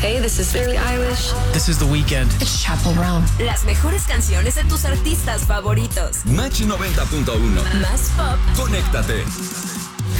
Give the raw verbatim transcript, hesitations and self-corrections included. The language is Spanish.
Hey, this is Billie Eilish. This is The Weeknd. It's Chappell Brown. Las mejores canciones de tus artistas favoritos. Match noventa punto uno. Más pop. Conéctate.